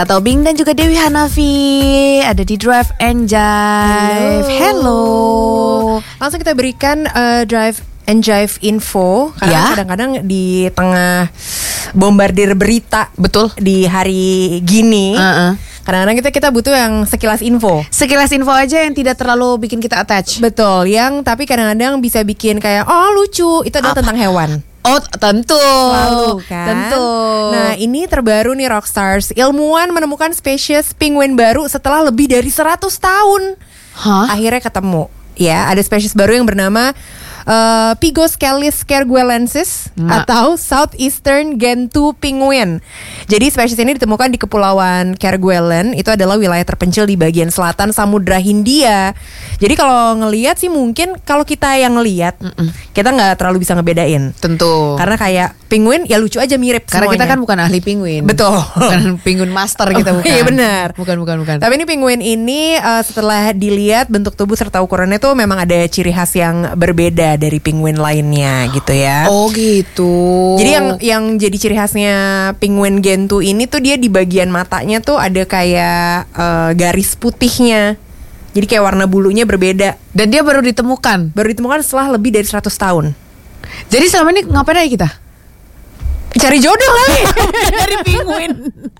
Tobing dan juga Dewi Hanafi ada di Drive and Jive. Hello. Langsung kita berikan Drive and Jive info. Karena kadang-kadang di tengah bombardir berita, betul, di hari gini, kadang-kadang kita butuh yang sekilas info. Sekilas info aja yang tidak terlalu bikin kita attach. Betul, yang tapi kadang-kadang bisa bikin kayak lucu. Itu adalah tentang hewan. Oh tentu. Selalu kan. Tentu. Nah ini terbaru nih Rockstars. Ilmuwan menemukan spesies penguin baru setelah lebih dari 100 tahun. Akhirnya ketemu. Ya, ada spesies baru yang bernama Pygoscelis kerguelensis atau Southeastern Gentoo penguin. Jadi spesies ini ditemukan di Kepulauan Kerguelen. Itu adalah wilayah terpencil di bagian selatan Samudra Hindia. Jadi kalau ngelihat sih mungkin kalau kita yang ngelihat kita nggak terlalu bisa ngebedain. Tentu. Karena kayak penguin ya lucu aja mirip karena semuanya. Kita kan bukan ahli penguin. Betul. Bukan penguin master kita bukan. Iya benar. Bukan. Tapi ini penguin ini setelah dilihat bentuk tubuh serta ukurannya tuh memang ada ciri khas yang berbeda dari penguin lainnya gitu ya. Oh gitu. Jadi yang jadi ciri khasnya penguin Gentoo ini tuh dia di bagian matanya tuh ada kayak garis putihnya. Jadi kayak warna bulunya berbeda. Dan dia baru ditemukan Setelah lebih dari 100 tahun. Jadi selama ini ngapain aja kita? Cari jodoh kali. Dari penguin.